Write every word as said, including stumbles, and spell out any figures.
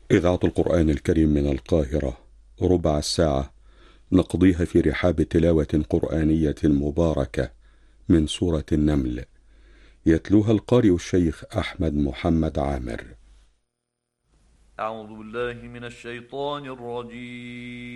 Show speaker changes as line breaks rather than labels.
إذاعة القرآن الكريم من القاهرة، ربع الساعة نقضيها في رحاب تلاوة قرآنية مباركة من سورة النمل، يتلوها القارئ الشيخ أحمد محمد عامر.
أعوذ بالله من الشيطان الرجيم.